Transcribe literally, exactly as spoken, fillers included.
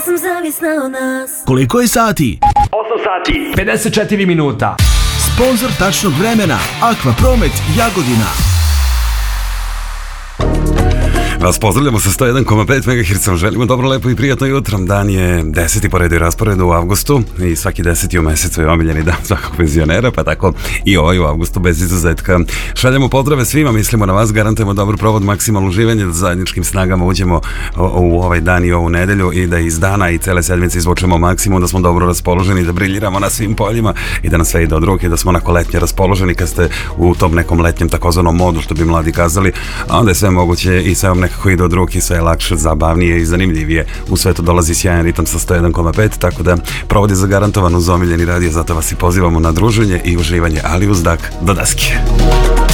Sam zavisna od nas. Koliko je sati? osam sati, pedeset četiri minuta. Sponzor tačnog vremena Aqua Promet Jagodina. Vas pozdravljamo sa sto jedan zarez pet megaherca. Želimo dobro, lepo i prijatno jutro. Dan je deseti po redu i rasporedu u avgustu i svaki deseti u mesecu je omiljeni dan svakog penzionera, pa tako i ovaj u avgustu bez izuzetka. Šaljamo pozdrave svima, mislimo na vas, garantujemo dobar provod, maksimalno uživanje, da zajedničkim snagama uđemo u ovaj dan i ovu nedelju i da iz dana i cele sedmice izvučemo maksimum, da smo dobro raspoloženi, da briljiramo na svim poljima i da nas sve ide od ruke, da smo onako letnje raspoloženi kad ste u tom nekom letnjem takozvanom modu, što bi mladi kazali, a onda je sve moguće i sve vam nekako ide od ruke, sve je lakše, zabavnije i zanimljivije. U svetu dolazi sjajan ritam sa sto jedan zarez pet, tako da provod je zagarantovan uz omiljeni radio, zato vas i pozivamo na druženje i uživanje, ali uz dak do daske.